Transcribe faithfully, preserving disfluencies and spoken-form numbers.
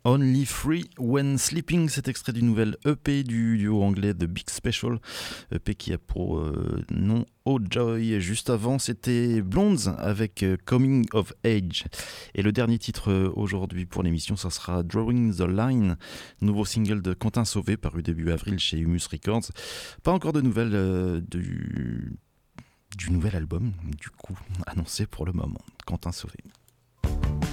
Only Free When Sleeping, cet extrait du nouvel E P du duo anglais The Big Special, E P qui a pour euh, nom Oh Joy. Juste avant, c'était Blondes avec euh, Coming of Age. Et le dernier titre euh, aujourd'hui pour l'émission, ça sera Drawing the Line, nouveau single de Quentin Sauvé paru début avril chez Humus Records. Pas encore de nouvelles euh, du, du nouvel album, du coup, annoncé pour le moment. Quentin Sauvé.